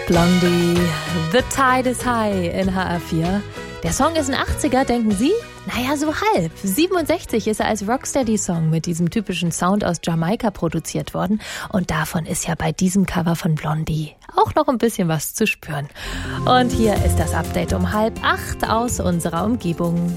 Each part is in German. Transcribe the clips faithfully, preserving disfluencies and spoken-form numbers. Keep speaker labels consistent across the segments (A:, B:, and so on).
A: Blondie, The Tide is High in H R vier. Der Song ist ein achtziger, denken Sie? Naja, so halb. siebenundsechzig ist er als Rocksteady-Song mit diesem typischen Sound aus Jamaika produziert worden. Und davon ist ja bei diesem Cover von Blondie auch noch ein bisschen was zu spüren. Und hier ist das Update um halb acht aus unserer Umgebung.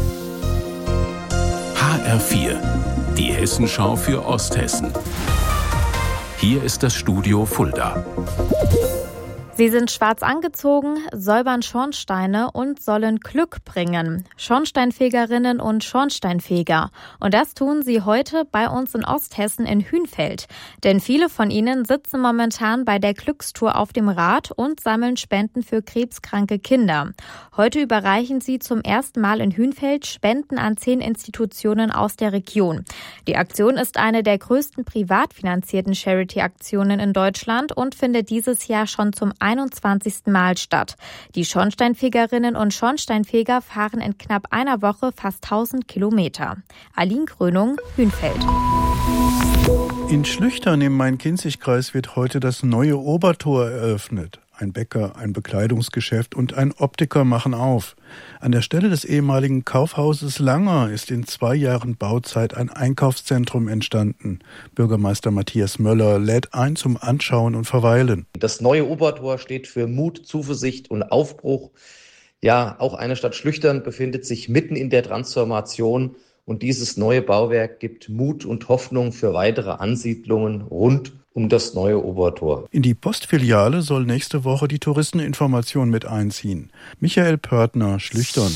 B: H R vier, die Hessenschau für Osthessen. Hier ist das Studio Fulda.
C: Sie sind schwarz angezogen, säubern Schornsteine und sollen Glück bringen. Schornsteinfegerinnen und Schornsteinfeger. Und das tun sie heute bei uns in Osthessen in Hünfeld. Denn viele von ihnen sitzen momentan bei der Glückstour auf dem Rad und sammeln Spenden für krebskranke Kinder. Heute überreichen sie zum ersten Mal in Hünfeld Spenden an zehn Institutionen aus der Region. Die Aktion ist eine der größten privat finanzierten Charity-Aktionen in Deutschland und findet dieses Jahr schon zum einundzwanzigsten Mal statt. Die Schornsteinfegerinnen und Schornsteinfeger fahren in knapp einer Woche fast tausend Kilometer. Aline Krönung, Hünfeld.
D: In Schlüchtern im Main-Kinzig-Kreis wird heute das neue Obertor eröffnet. Ein Bäcker, ein Bekleidungsgeschäft und ein Optiker machen auf. An der Stelle des ehemaligen Kaufhauses Langer ist in zwei Jahren Bauzeit ein Einkaufszentrum entstanden. Bürgermeister Matthias Möller lädt ein zum Anschauen und Verweilen.
E: Das neue Obertor steht für Mut, Zuversicht und Aufbruch. Ja, auch eine Stadt Schlüchtern befindet sich mitten in der Transformation. Und dieses neue Bauwerk gibt Mut und Hoffnung für weitere Ansiedlungen rund um das neue Obertor.
D: In die Postfiliale soll nächste Woche die Touristeninformation mit einziehen. Michael Pörtner, Schlüchtern.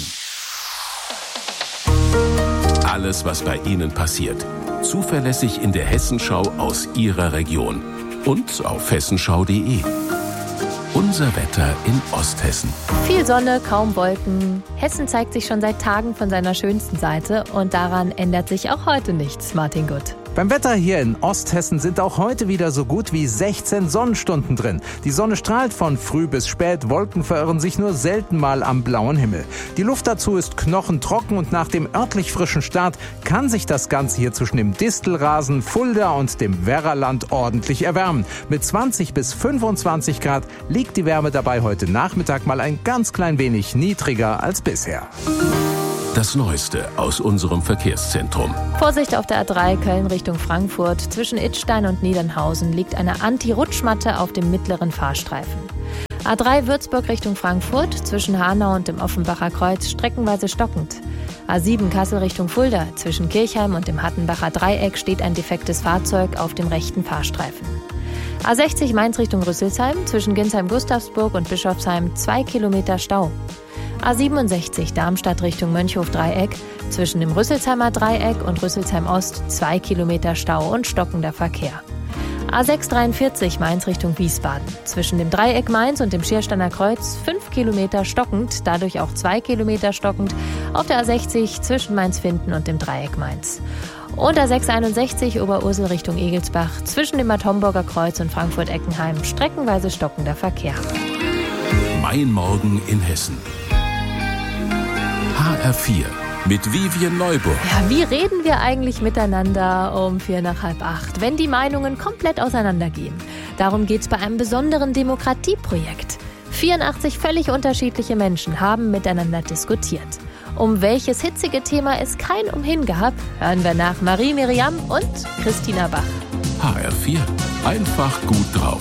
B: Alles, was bei Ihnen passiert. Zuverlässig in der Hessenschau aus Ihrer Region. Und auf hessenschau punkt de. Unser Wetter in Osthessen.
A: Viel Sonne, kaum Wolken. Hessen zeigt sich schon seit Tagen von seiner schönsten Seite und daran ändert sich auch heute nichts, Martin Gutt.
F: Beim Wetter hier in Osthessen sind auch heute wieder so gut wie sechzehn Sonnenstunden drin. Die Sonne strahlt von früh bis spät, Wolken verirren sich nur selten mal am blauen Himmel. Die Luft dazu ist knochentrocken und nach dem örtlich frischen Start kann sich das Ganze hier zwischen dem Distelrasen, Fulda und dem Werraland ordentlich erwärmen. Mit zwanzig bis fünfundzwanzig Grad liegt die Wärme dabei heute Nachmittag mal ein ganz klein wenig niedriger als bisher.
B: Das Neueste aus unserem Verkehrszentrum.
A: Vorsicht auf der A drei Köln Richtung Frankfurt. Zwischen Idstein und Niedernhausen liegt eine Anti-Rutschmatte auf dem mittleren Fahrstreifen. A drei Würzburg Richtung Frankfurt. Zwischen Hanau und dem Offenbacher Kreuz streckenweise stockend. A sieben Kassel Richtung Fulda. Zwischen Kirchheim und dem Hattenbacher Dreieck steht ein defektes Fahrzeug auf dem rechten Fahrstreifen. A sechzig Mainz Richtung Rüsselsheim. Zwischen Ginsheim-Gustavsburg und Bischofsheim zwei Kilometer Stau. A siebenundsechzig Darmstadt Richtung Mönchhof-Dreieck, zwischen dem Rüsselsheimer Dreieck und Rüsselsheim Ost zwei Kilometer Stau und stockender Verkehr. A sechshundertdreiundvierzig Mainz Richtung Wiesbaden, zwischen dem Dreieck Mainz und dem Schiersteiner Kreuz fünf Kilometer stockend, dadurch auch zwei Kilometer stockend, auf der A sechzig zwischen Mainz-Finden und dem Dreieck Mainz. Und A sechshunderteinundsechzig Oberursel Richtung Egelsbach, zwischen dem Bad Homburger Kreuz und Frankfurt-Eckenheim streckenweise stockender Verkehr.
B: Mein Morgen in Hessen. H R vier mit Vivian Neuburg.
A: Ja, wie reden wir eigentlich miteinander um vier nach halb acht, wenn die Meinungen komplett auseinandergehen? Darum geht's bei einem besonderen Demokratieprojekt. vierundachtzig völlig unterschiedliche Menschen haben miteinander diskutiert. Um welches hitzige Thema es kein Umhin gab, hören wir nach Marie Miriam und Christina Bach.
B: H R vier. Einfach gut drauf.